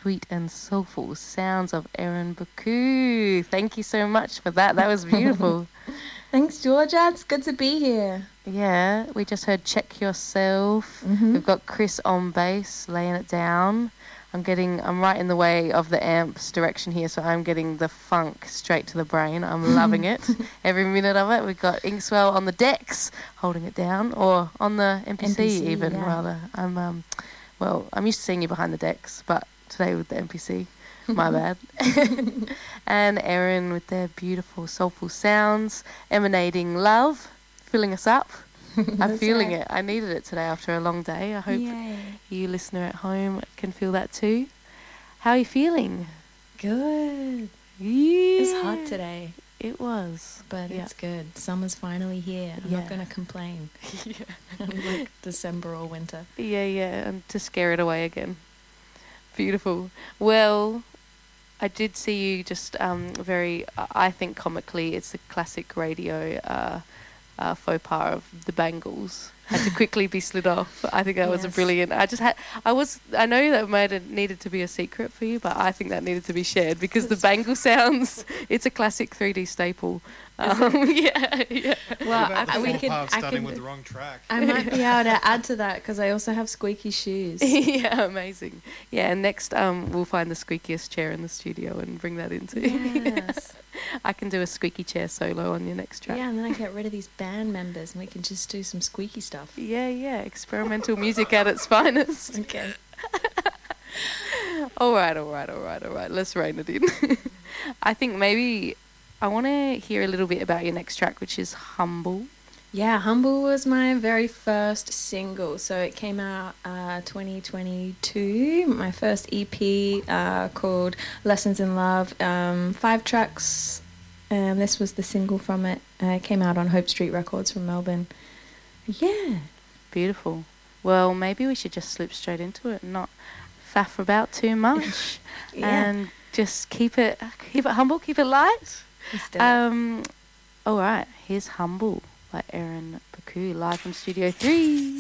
sweet and soulful sounds of Erin Baku. Thank you so much for that. That was beautiful. Thanks, Georgia. It's good to be here. Yeah, we just heard Check Yourself. We've got Chris on bass, laying it down. I'm right in the way of the amp's direction here, so I'm getting the funk straight to the brain. I'm loving it. Every minute of it. We've got Inkswell on the decks, holding it down, or on the MPC even, yeah. Rather. I'm used to seeing you behind the decks, but today with the MPC. My bad. And Erin with their beautiful, soulful sounds, emanating love, filling us up. I'm feeling it. I needed it today after a long day. I hope you, listener at home, can feel that too. How are you feeling? Good. Yeah. It's hot today. It was. But it's good. Summer's finally here. I'm not going to complain. Like December or winter. Yeah. And to scare it away again. Beautiful. Well, I did see you just very, I think comically, it's a classic radio faux pas of the bangles. Had to quickly be slid off. I think that was a brilliant. I know that might have needed to be a secret for you, but I think that needed to be shared because the bangle sounds, it's a classic 3D staple. Yeah. Well, starting with the wrong track. I might be able to add to that because I also have squeaky shoes. Yeah, amazing. Yeah, and next we'll find the squeakiest chair in the studio and bring that into. Yes. I can do a squeaky chair solo on your next track. Yeah, and then I get rid of these band members and we can just do some squeaky stuff. Yeah. Experimental music at its finest. Okay. All right. Let's rein it in. I think maybe I want to hear a little bit about your next track, which is Humble. Yeah, Humble was my very first single. So it came out 2022, my first EP called Lessons in Love. 5 tracks, and this was the single from it. It came out on Hope Street Records from Melbourne. Yeah. Beautiful. Well, maybe we should just slip straight into it and not faff about too much. And just keep it humble, keep it light. All right, here's Humble by Erin Baku, live from Studio 3.